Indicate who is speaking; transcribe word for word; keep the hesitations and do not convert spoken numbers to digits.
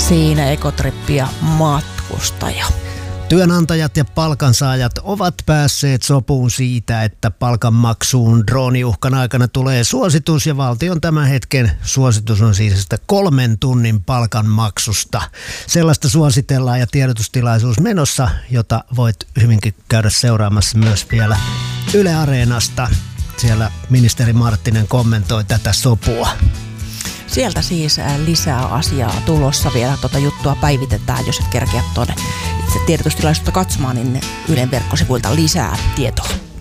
Speaker 1: Siinä Ekotrippi ja matkustaja.
Speaker 2: Työnantajat ja palkansaajat ovat päässeet sopuun siitä, että palkanmaksuun drooniuhkan aikana tulee suositus, ja valtion tämän hetken suositus on siis sitä kolmen tunnin palkanmaksusta. Sellaista suositellaan ja tiedotustilaisuus menossa, jota voit hyvinkin käydä seuraamassa myös vielä Yle Areenasta. Siellä ministeri Marttinen kommentoi tätä sopua.
Speaker 1: Sieltä siis lisää asiaa tulossa vielä. Tuota juttua päivitetään, jos et kerkeä tuonne itse tiedotustilaisuutta katsomaan, niin Ylen verkkosivuilta lisää tietoa.